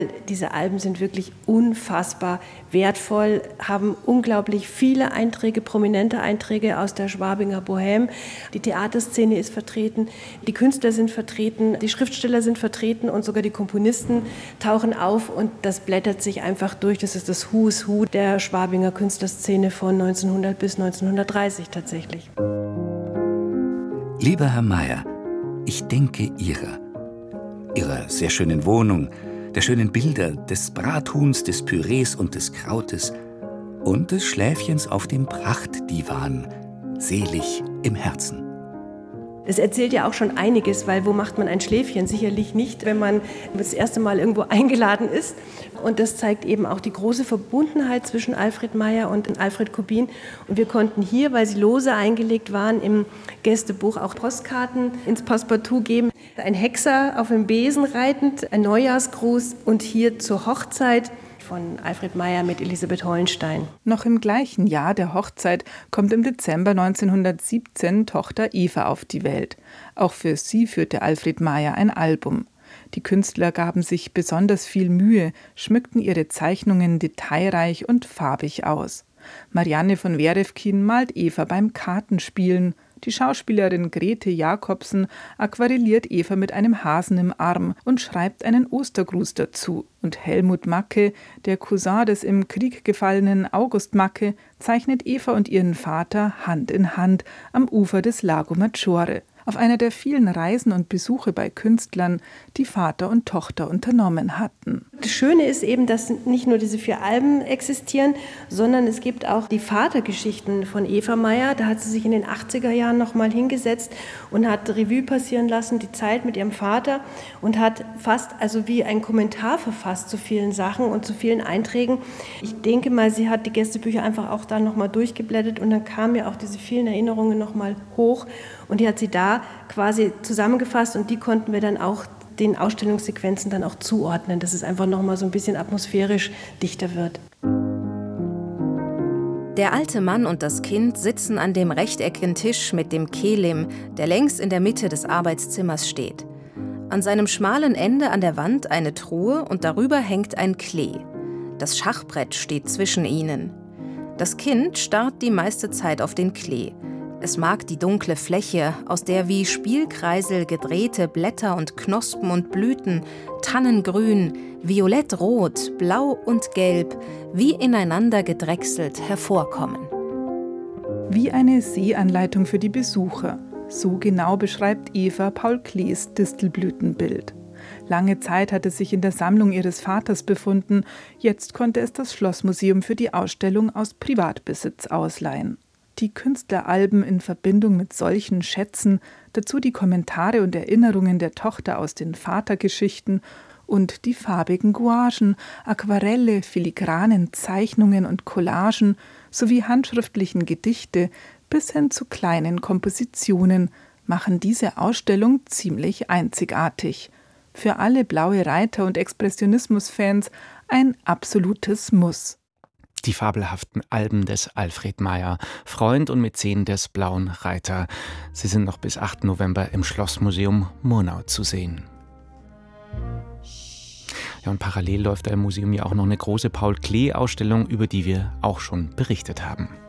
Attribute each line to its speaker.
Speaker 1: Diese Alben sind wirklich unfassbar wertvoll, haben unglaublich viele Einträge, prominente Einträge aus der Schwabinger Bohème. Die Theaterszene ist vertreten, die Künstler sind vertreten, die Schriftsteller sind vertreten und sogar die Komponisten tauchen auf und das blättert sich einfach durch. Das ist das Who's Who der Schwabinger Künstlerszene von 1900 bis 1930 tatsächlich.
Speaker 2: Lieber Herr Mayer, ich denke Ihrer sehr schönen Wohnung, der schönen Bilder, des Brathuhns, des Pürees und des Krautes und des Schläfchens auf dem Prachtdivan, selig im Herzen.
Speaker 1: Es erzählt ja auch schon einiges, weil wo macht man ein Schläfchen? Sicherlich nicht, wenn man das erste Mal irgendwo eingeladen ist. Und das zeigt eben auch die große Verbundenheit zwischen Alfred Mayer und Alfred Kubin. Und wir konnten hier, weil sie lose eingelegt waren, im Gästebuch auch Postkarten ins Passepartout geben. Ein Hexer auf dem Besen reitend, ein Neujahrsgruß und hier zur Hochzeit von Alfred Mayer mit Elisabeth Hollenstein.
Speaker 3: Noch im gleichen Jahr der Hochzeit kommt im Dezember 1917 Tochter Eva auf die Welt. Auch für sie führte Alfred Mayer ein Album. Die Künstler gaben sich besonders viel Mühe, schmückten ihre Zeichnungen detailreich und farbig aus. Marianne von Werefkin malt Eva beim Kartenspielen. Die Schauspielerin Grete Jacobsen aquarelliert Eva mit einem Hasen im Arm und schreibt einen Ostergruß dazu. Und Helmut Macke, der Cousin des im Krieg gefallenen August Macke, zeichnet Eva und ihren Vater Hand in Hand am Ufer des Lago Maggiore. Auf einer der vielen Reisen und Besuche bei Künstlern, die Vater und Tochter unternommen hatten.
Speaker 1: Das Schöne ist eben, dass nicht nur diese 4 Alben existieren, sondern es gibt auch die Vatergeschichten von Eva Mayer. Da hat sie sich in den 80er Jahren noch mal hingesetzt und hat Revue passieren lassen, die Zeit mit ihrem Vater und hat fast also wie ein Kommentar verfasst zu vielen Sachen und zu vielen Einträgen. Ich denke mal, sie hat die Gästebücher einfach auch da noch mal durchgeblättert und dann kamen ja auch diese vielen Erinnerungen noch mal hoch und die hat sie da quasi zusammengefasst und die konnten wir dann auch den Ausstellungssequenzen dann auch zuordnen, dass es einfach noch mal so ein bisschen atmosphärisch dichter wird.
Speaker 4: Der alte Mann und das Kind sitzen an dem rechteckigen Tisch mit dem Kelim, der längs in der Mitte des Arbeitszimmers steht. An seinem schmalen Ende an der Wand eine Truhe und darüber hängt ein Klee. Das Schachbrett steht zwischen ihnen. Das Kind starrt die meiste Zeit auf den Klee. Es mag die dunkle Fläche, aus der wie Spielkreisel gedrehte Blätter und Knospen und Blüten, Tannengrün, violettrot, blau und gelb, wie ineinander gedrechselt hervorkommen.
Speaker 3: Wie eine Sehanleitung für die Besucher. So genau beschreibt Eva Paul Klees Distelblütenbild. Lange Zeit hat es sich in der Sammlung ihres Vaters befunden. Jetzt konnte es das Schlossmuseum für die Ausstellung aus Privatbesitz ausleihen. Die Künstleralben in Verbindung mit solchen Schätzen, dazu die Kommentare und Erinnerungen der Tochter aus den Vatergeschichten und die farbigen Gouachen, Aquarelle, filigranen Zeichnungen und Collagen sowie handschriftlichen Gedichte bis hin zu kleinen Kompositionen machen diese Ausstellung ziemlich einzigartig. Für alle Blaue Reiter- und Expressionismus-Fans ein absolutes Muss.
Speaker 5: Die fabelhaften Alben des Alfred Mayer, Freund und Mäzen des Blauen Reiter. Sie sind noch bis 8. November im Schlossmuseum Murnau zu sehen. Ja, und parallel läuft da im Museum ja auch noch eine große Paul Klee-Ausstellung, über die wir auch schon berichtet haben.